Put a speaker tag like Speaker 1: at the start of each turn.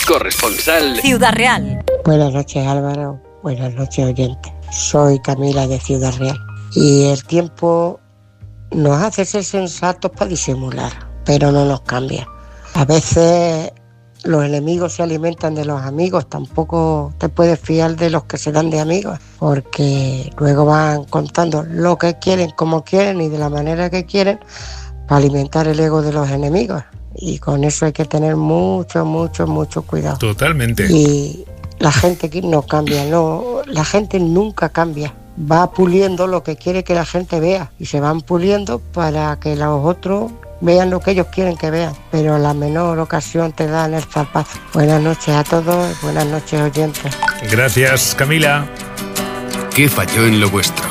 Speaker 1: Corresponsal
Speaker 2: Ciudad Real.
Speaker 3: Buenas noches, Álvaro. Buenas noches, oyentes. Soy Camila de Ciudad Real. Y el tiempo nos hace ser sensatos para disimular, pero no nos cambia. A veces los enemigos se alimentan de los amigos, tampoco te puedes fiar de los que se dan de amigos, porque luego van contando lo que quieren, como quieren y de la manera que quieren para alimentar el ego de los enemigos. Y con eso hay que tener mucho cuidado.
Speaker 4: Totalmente.
Speaker 3: Y la gente que no cambia, no, la gente nunca cambia. Va puliendo lo que quiere que la gente vea y se van puliendo para que los otros vean lo que ellos quieren que vean, pero la menor ocasión te dan el zarpazo. Buenas noches a todos, buenas noches, oyentes.
Speaker 4: Gracias, Camila.
Speaker 1: ¿Qué falló en lo vuestro?